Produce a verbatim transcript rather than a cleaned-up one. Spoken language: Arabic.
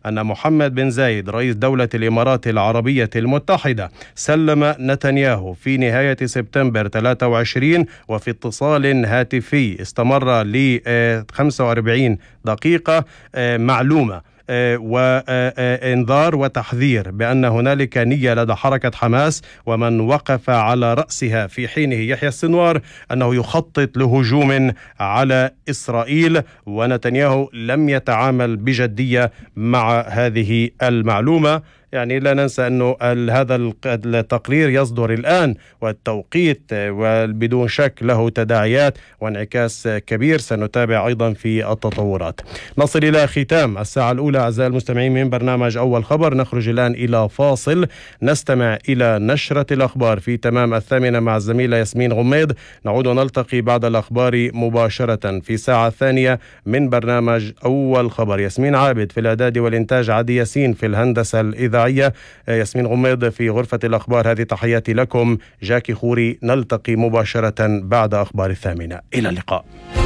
أن محمد بن زايد رئيس دولة الإمارات العربية المتحدة سلم نتنياهو في نهاية سبتمبر ثلاثة وعشرين وفي اتصال هاتفي استمر ل خمسة وأربعين دقيقة معلومة وإنذار وتحذير بأن هنالك نية لدى حركة حماس ومن وقف على رأسها في حينه يحيى السنوار أنه يخطط لهجوم على إسرائيل، ونتنياهو لم يتعامل بجدية مع هذه المعلومة. يعني لا ننسى أنه هذا التقرير يصدر الآن، والتوقيت وبدون شك له تداعيات وانعكاس كبير سنتابع أيضا في التطورات. نصل إلى ختام الساعة الأولى أعزائي المستمعين من برنامج أول خبر. نخرج الآن إلى فاصل، نستمع إلى نشرة الأخبار في تمام الثامنة مع الزميلة ياسمين غميد. نعود ونلتقي بعد الأخبار مباشرة في ساعة ثانية من برنامج أول خبر. ياسمين عابد في الإعداد والإنتاج، عادي ياسين في الهندسة الإذاعية، ياسمين غميض في غرفة الأخبار. هذه تحياتي لكم، جاكي خوري. نلتقي مباشرة بعد أخبار الثامنة. إلى اللقاء.